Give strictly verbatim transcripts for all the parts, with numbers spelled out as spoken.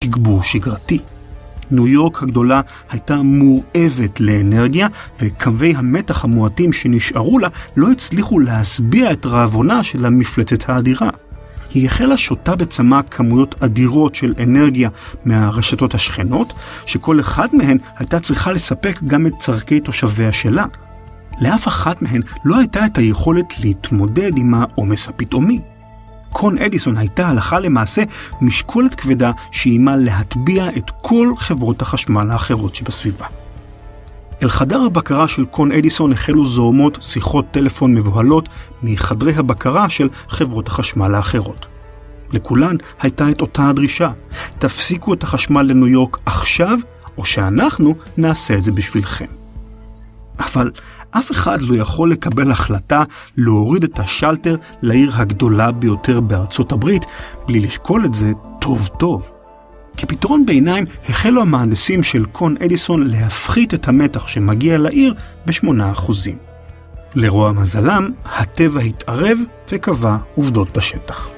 תגבור שגרתי. ניו יורק הגדולה הייתה מורעבת לאנרגיה, וקווי המתח המועטים שנשארו לה לא הצליחו להסביע את רעבונה של המפלצת האדירה. היא החלה שותה בצמא כמויות אדירות של אנרגיה מהרשתות השכנות, שכל אחד מהן הייתה צריכה לספק גם את צרכי תושביה שלה. לאף אחת מהן לא הייתה את היכולת להתמודד עם העומס הפתאומי. קון אדיסון הייתה הלכה למעשה משקולת כבדה שאיימה להטביע את כל חברות החשמל האחרות שבסביבה. אל חדר הבקרה של קון אדיסון החלו זורמות שיחות טלפון מבוהלות מחדרי הבקרה של חברות החשמל האחרות. לכולן הייתה את אותה הדרישה: תפסיקו את החשמל לניו יורק עכשיו, או שאנחנו נעשה את זה בשבילכם. אבל אף אחד לא יכול לקבל החלטה להוריד את השלטר לעיר הגדולה ביותר בארצות הברית בלי לשקול את זה טוב טוב. כפתרון ביניים החלו המהנדסים של קון אדיסון להפחית את המתח שמגיע לעיר בשמונה אחוזים. לרוע מזלם, הטבע התערב וקבע עובדות בשטח.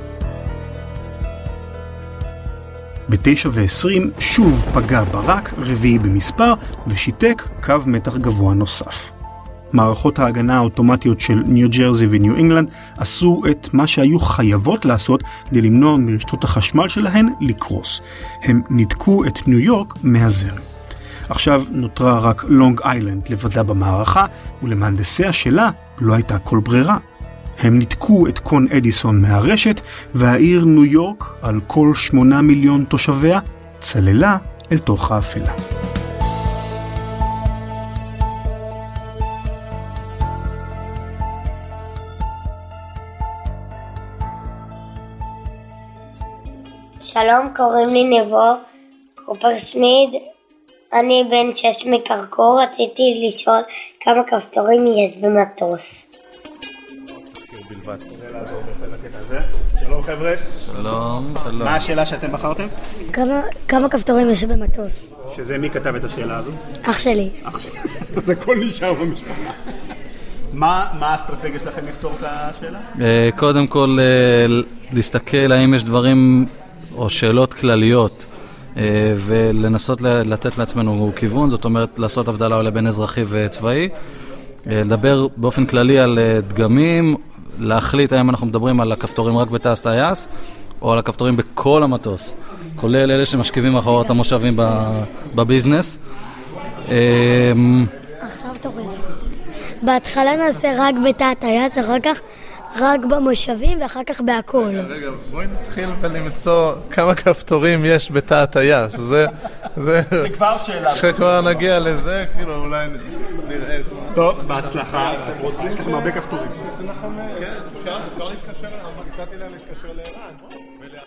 ב-תשע ועשרים שוב פגע ברק, רביעי במספר, ושיתק קו מתח גבוה נוסף. מערכות ההגנה האוטומטיות של ניו ג'רזי וניו אינגלנד עשו את מה שהיו חייבות לעשות כדי למנוע מרשתות החשמל שלהן לקרוס. הם נדקו את ניו יורק מהזרם. עכשיו נותרה רק לונג איילנד לבדה במערכה, ולמהנדסיה שלה לא הייתה כל ברירה. הם נתקו את קון אדיסון מהרשת, והעיר ניו יורק, על כל שמונה מיליון תושביה, צללה אל תוך האפלה. שלום, קוראים לי נבו קופרשמיד, אני בן שש מקרקור. רציתי לשאול כמה כפתורים יש במטוס. בלבד. שלום חבר'ה. שלום, שלום. מה השאלה שאתם בחרתם? כמה, כמה כפתורים יש במטוס? שזה מי כתב את השאלה הזו? אח שלי. אח שלי. אז הכל נשאר במשפחה. מה, מה האסטרטגיה שלכם לפתור את השאלה? קודם כל, להסתכל האם יש דברים או שאלות כלליות, ולנסות לתת לעצמנו כיוון, זאת אומרת לעשות הבדלה בין אזרחי וצבאי, לדבר באופן כללי על דגמים, להחליט האם אנחנו מדברים על הכפתורים רק בתא הטייס, או על הכפתורים בכל המטוס, כולל אלה שמשכיבים אחרות המושבים בביזנס. עכשיו תורים. בהתחלה נעשה רק בתא הטייס, אחר כך רק במושבים ואחר כך בהכל. רגע, בואי נתחיל ולמצוא כמה כפתורים יש בתא הטייס. זה זה כבר שאלה. כשכבר נגיע לזה, כאילו אולי נראה. טוב, בהצלחה. יש לכם הרבה כפתורים. כן, אפשר להתקשר, הצעתי להם להתקשר לערן.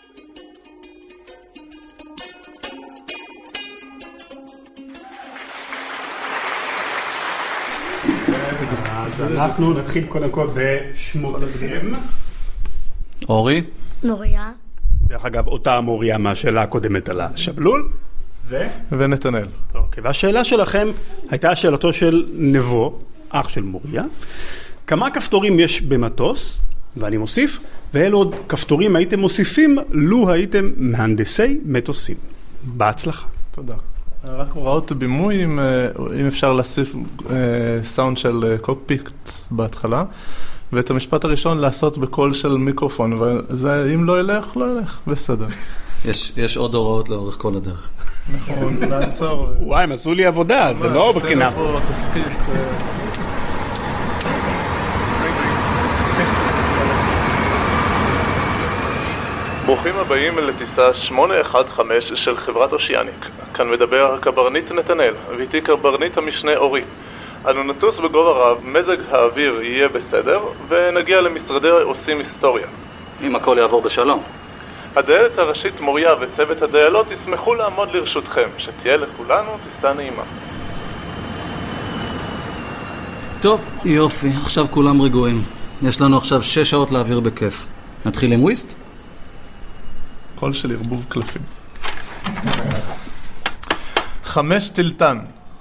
אז אנחנו נתחיל קודם כל בשמותיכם. אורי. מוריה. דרך אגב, אותה מוריה מהשאלה הקודמת על השבלול. ו... ונתנאל. אוקיי, והשאלה שלכם הייתה שאלתו של נבו, אח של מוריה. כמה כפתורים יש במטוס? ואני מוסיף, ואלו עוד כפתורים הייתם מוסיפים לו הייתם מהנדסי מטוסים. בהצלחה. תודה. רק הוראות בימוי, אם, אם אפשר להוסיף סאונד של קוקפיט בהתחלה, ואת המשפט הראשון לעשות בקול של מיקרופון, וזה, אם לא ילך, לא ילך, בסדר. יש, יש עוד הוראות לאורך כל הדרך. נכון, נעצור. וואי, הם עשו לי עבודה, זה לא בקנה. זה פה תסקית. ברוכים הבאים לטיסה שמונה אחת חמש של חברת אושיאניק. כאן מדבר הקברניט נתנאל, ואיתי קברניט המשנה אורי. אנו נטוס בגובה רב, מזג האוויר יהיה בסדר, ונגיע למשרדי עושים היסטוריה. אם הכל יעבור בשלום. הדיילת הראשית מוריה וצוות הדיילות ישמחו לעמוד לרשותכם, שתהיה לכולנו טיסה נעימה. טוב, יופי, עכשיו כולם רגועים. יש לנו עכשיו שש שעות להעביר בכיף. נתחיל עם וויסט? קול של ערבוב קלפים. חמש טילטן.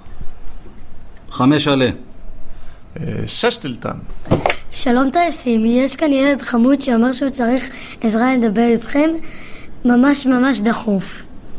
חמש עלה. שש טילטן. שלום טייסים, יש כאן ילד חמוד שאמר שהוא צריך עזרה לדבר איתכם ממש ממש דחוף.